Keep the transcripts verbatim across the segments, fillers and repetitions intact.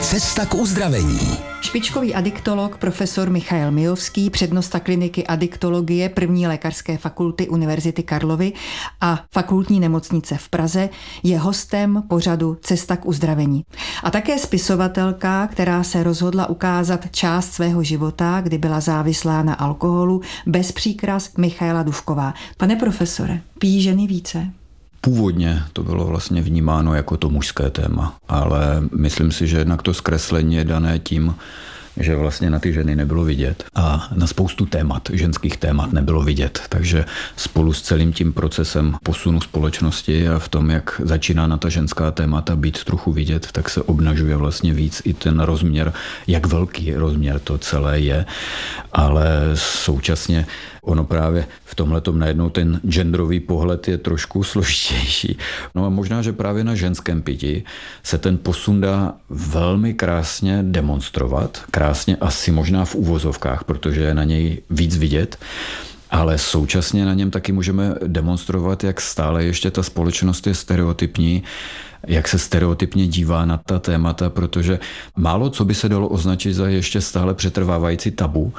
Cesta k uzdravení. Špičkový adiktolog profesor Michael Mijovský, přednosta kliniky adiktologie první lékařské fakulty Univerzity Karlovy a fakultní nemocnice v Praze, je hostem pořadu Cesta k uzdravení. A také spisovatelka, která se rozhodla ukázat část svého života, kdy byla závislá na alkoholu, bez příkras, Michaela Dufková. Pane profesore, pijí ženy více? Původně to bylo vlastně vnímáno jako to mužské téma, ale myslím si, že jednak to zkreslení je dané tím, že vlastně na ty ženy nebylo vidět a na spoustu témat, ženských témat nebylo vidět. Takže spolu s celým tím procesem posunu společnosti a v tom, jak začíná na ta ženská témata být trochu vidět, tak se obnažuje vlastně víc i ten rozměr, jak velký rozměr to celé je, ale současně ono právě v tomhletom najednou ten genderový pohled je trošku složitější. No a možná, že právě na ženském pití se ten posun dá velmi krásně demonstrovat. Krásně asi možná v uvozovkách, protože je na něj víc vidět, ale současně na něm taky můžeme demonstrovat, jak stále ještě ta společnost je stereotypní, jak se stereotypně dívá na ta témata, protože málo co by se dalo označit za ještě stále přetrvávající tabu.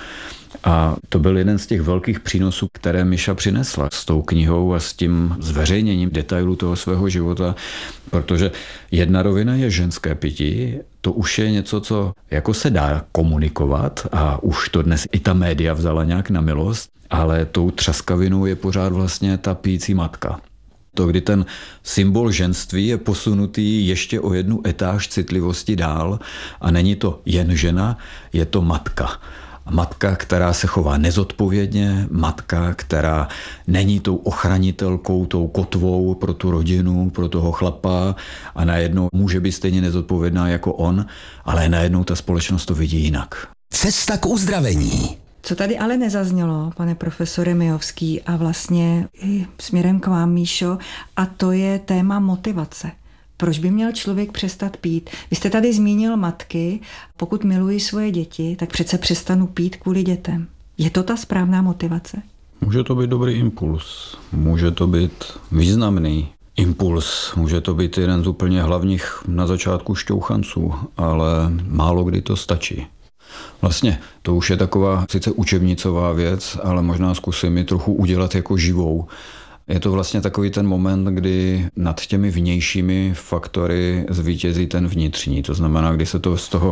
A to byl jeden z těch velkých přínosů, které Miša přinesla s tou knihou a s tím zveřejněním detailů toho svého života, protože jedna rovina je ženské pití, to už je něco, co jako se dá komunikovat a už to dnes i ta média vzala nějak na milost, ale tou třaskavinou je pořád vlastně ta pijící matka. To, kdy ten symbol ženství je posunutý ještě o jednu etáž citlivosti dál a není to jen žena, je to matka. Matka, která se chová nezodpovědně, matka, která není tou ochranitelkou, tou kotvou pro tu rodinu, pro toho chlapa a najednou může být stejně nezodpovědná jako on, ale najednou ta společnost to vidí jinak. Cesta k uzdravení. Co tady ale nezaznělo, pane profesore Mijovský, a vlastně i směrem k vám, Míšo, a to je téma motivace. Proč by měl člověk přestat pít? Vy jste tady zmínil matky, pokud miluji svoje děti, tak přece přestanu pít kvůli dětem. Je to ta správná motivace? Může to být dobrý impuls, může to být významný impuls, může to být jeden z úplně hlavních na začátku šťouchanců, ale málo kdy to stačí. Vlastně to už je taková sice učebnicová věc, ale možná zkusím ji trochu udělat jako živou. Je to vlastně takový ten moment, kdy nad těmi vnějšími faktory zvítězí ten vnitřní. To znamená, kdy se to z toho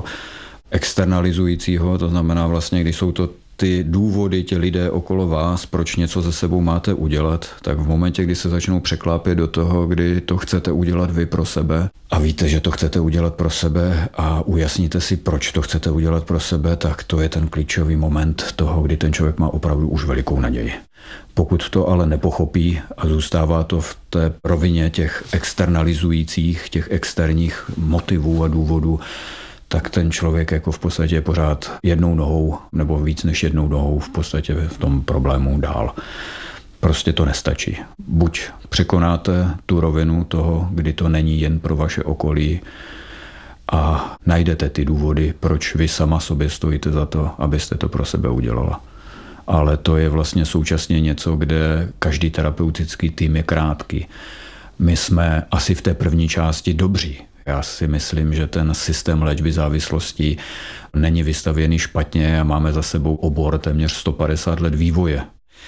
externalizujícího, to znamená vlastně, když jsou to ty důvody, ti lidé okolo vás, proč něco se sebou máte udělat, tak v momentě, kdy se začnou překlápět do toho, kdy to chcete udělat vy pro sebe a víte, že to chcete udělat pro sebe a ujasníte si, proč to chcete udělat pro sebe, tak to je ten klíčový moment toho, kdy ten člověk má opravdu už velikou naději. Pokud to ale nepochopí a zůstává to v té rovině těch externalizujících, těch externích motivů a důvodů, tak ten člověk jako v podstatě je pořád jednou nohou nebo víc než jednou nohou v podstatě v tom problému dál. Prostě to nestačí. Buď překonáte tu rovinu toho, kdy to není jen pro vaše okolí a najdete ty důvody, proč vy sama sobě stojíte za to, abyste to pro sebe udělala. Ale to je vlastně současně něco, kde každý terapeutický tým je krátký. My jsme asi v té první části dobří. Já si myslím, že ten systém léčby závislostí není vystavěný špatně a máme za sebou obor téměř sto padesát let vývoje.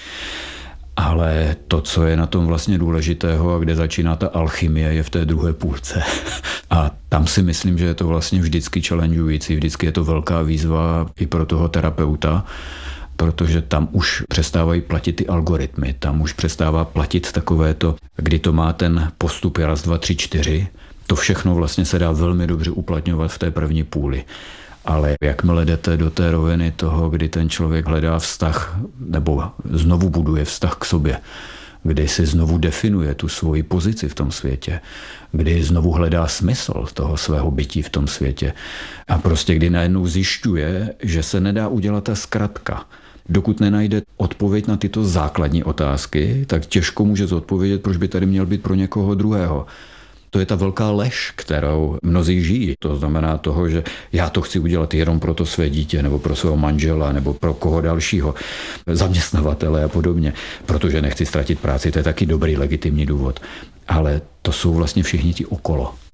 Ale to, co je na tom vlastně důležitého a kde začíná ta alchymie, je v té druhé půlce. A tam si myslím, že je to vlastně vždycky challengeující, vždycky je to velká výzva i pro toho terapeuta, protože tam už přestávají platit ty algoritmy, tam už přestává platit takové to, kdy to má ten postup raz, dva, tři, čtyři. To všechno vlastně se dá velmi dobře uplatňovat v té první půli. Ale jakmile jdete do té roviny toho, kdy ten člověk hledá vztah, nebo znovu buduje vztah k sobě, kdy si znovu definuje tu svoji pozici v tom světě, kdy znovu hledá smysl toho svého bytí v tom světě a prostě kdy najednou zjišťuje, že se nedá udělat ta zkratka. Dokud nenajde odpověď na tyto základní otázky, tak těžko může zodpovědět, proč by tady měl být pro někoho druhého. To je ta velká lež, kterou mnozí žijí. To znamená toho, že já to chci udělat jenom pro to své dítě, nebo pro svého manžela, nebo pro koho dalšího, zaměstnavatele a podobně, protože nechci ztratit práci, to je taky dobrý, legitimní důvod. Ale to jsou vlastně všichni ti okolo.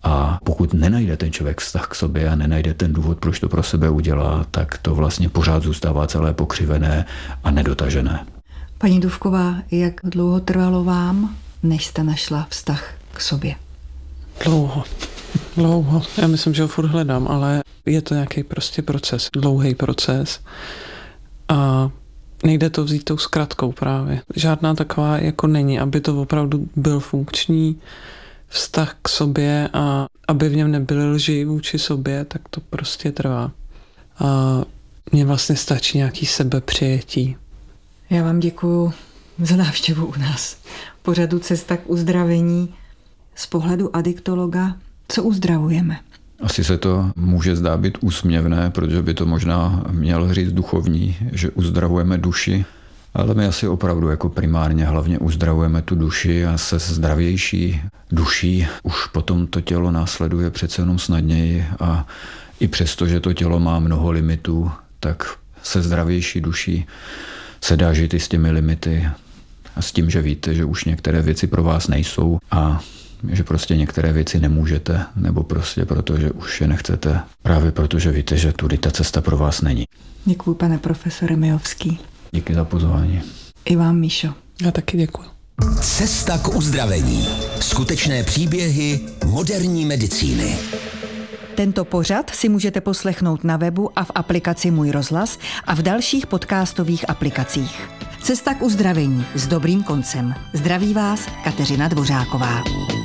A pokud nenajde ten člověk vztah k sobě a nenajde ten důvod, proč to pro sebe udělá, tak to vlastně pořád zůstává celé pokřivené a nedotažené. Paní Dufková, jak dlouho trvalo vám, než jste našla vztah k sobě? Dlouho. Dlouho. Já myslím, že ho furt hledám, ale je to nějaký prostě proces, dlouhý proces. A nejde to vzít tou zkratkou právě. Žádná taková jako není, aby to opravdu byl funkční vztah k sobě a aby v něm nebyly lži vůči sobě, tak to prostě trvá. A mně vlastně stačí nějaký sebepřijetí. Já vám děkuju za návštěvu u nás. Pořadu Cesta k uzdravení. Z pohledu adiktologa, co uzdravujeme? Asi se to může zdát být úsměvné, protože by to možná měl říct duchovní, že uzdravujeme duši, ale my asi opravdu jako primárně hlavně uzdravujeme tu duši a se zdravější duší už potom to tělo následuje přece jenom snadněji a i přesto, že to tělo má mnoho limitů, tak se zdravější duší se dá žít i s těmi limity a s tím, že víte, že už některé věci pro vás nejsou a že prostě některé věci nemůžete, nebo prostě proto, že už je nechcete, právě protože víte, že tudy ta cesta pro vás není. Děkuji, pane profesore Mijovský. Díky za pozvání. I vám, Míšo. Já taky děkuji. Cesta k uzdravení. Skutečné příběhy moderní medicíny. Tento pořad si můžete poslechnout na webu a v aplikaci Můj rozhlas a v dalších podcastových aplikacích. Cesta k uzdravení s dobrým koncem. Zdraví vás Kateřina Dvořáková.